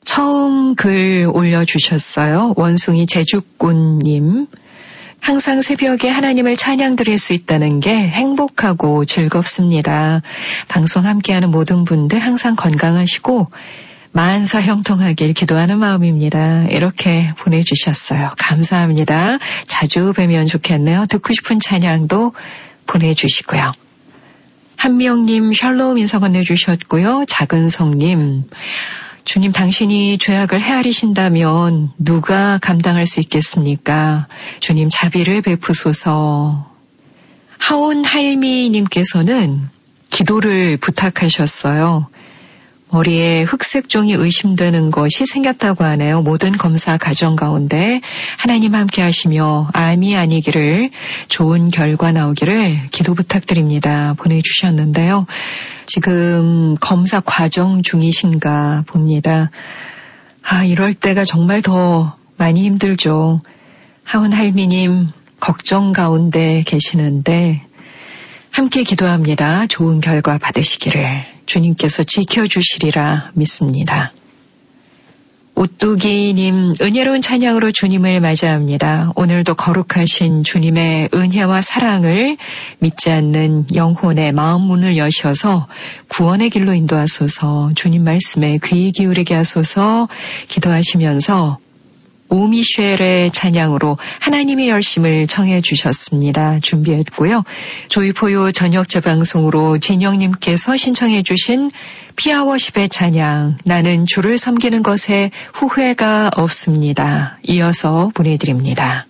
처음 글 올려주셨어요. 원숭이 제주꾼님. 항상 새벽에 하나님을 찬양 드릴 수 있다는 게 행복하고 즐겁습니다. 방송 함께하는 모든 분들 항상 건강하시고 만사 형통하길 기도하는 마음입니다. 이렇게 보내주셨어요. 감사합니다. 자주 뵈면 좋겠네요. 듣고 싶은 찬양도 보내주시고요. 한명님 샬롬 인사 건네주셨고요. 작은성님, 주님 당신이 죄악을 헤아리신다면 누가 감당할 수 있겠습니까? 주님 자비를 베푸소서. 하온 할미님께서는 기도를 부탁하셨어요. 머리에 흑색종이 의심되는 것이 생겼다고 하네요. 모든 검사 과정 가운데 하나님 함께 하시며 암이 아니기를, 좋은 결과 나오기를 기도 부탁드립니다. 보내주셨는데요. 지금 검사 과정 중이신가 봅니다. 이럴 때가 정말 더 많이 힘들죠. 하은 할미님 걱정 가운데 계시는데 함께 기도합니다. 좋은 결과 받으시기를 주님께서 지켜주시리라 믿습니다. 오뚜기님, 은혜로운 찬양으로 주님을 맞이합니다. 오늘도 거룩하신 주님의 은혜와 사랑을 믿지 않는 영혼의 마음 문을 여셔서 구원의 길로 인도하소서. 주님 말씀에 귀 기울이게 하소서. 기도하시면서 오미쉘의 찬양으로 하나님의 열심을 청해 주셨습니다. 준비했고요. 조이포유 저녁 재방송으로 진영님께서 신청해 주신 피아워십의 찬양, 나는 주를 섬기는 것에 후회가 없습니다. 이어서 보내드립니다.